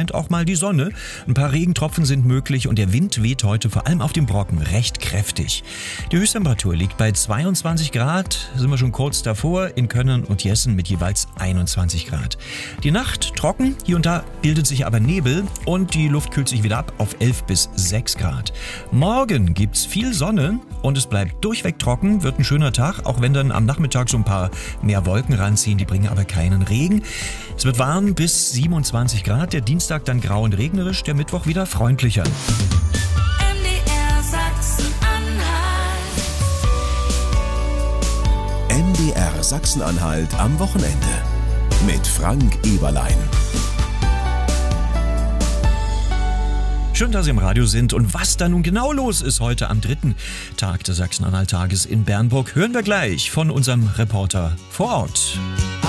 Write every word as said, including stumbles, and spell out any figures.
scheint auch mal die Sonne. Ein paar Regentropfen sind möglich und der Wind weht heute vor allem auf dem Brocken recht kräftig. Die Höchsttemperatur liegt bei zweiundzwanzig Grad, sind wir schon kurz davor, in Könnern und Jessen mit jeweils einundzwanzig Grad. Die Nacht trocken, hier und da bildet sich aber Nebel und die Luft kühlt sich wieder ab auf elf bis sechs Grad. Morgen gibt's viel Sonne und es bleibt durchweg trocken, wird ein schöner Tag, auch wenn dann am Nachmittag so ein paar mehr Wolken ranziehen, die bringen aber keinen Regen. Es wird warm bis siebenundzwanzig Grad, der Dienstag dann grau und regnerisch, der Mittwoch wieder freundlicher. M D R Sachsen-Anhalt. M D R Sachsen-Anhalt am Wochenende mit Frank Eberlein. Schön, dass Sie im Radio sind und was da nun genau los ist heute am dritten Tag des Sachsen-Anhalt-Tages in Bernburg, hören wir gleich von unserem Reporter vor Ort.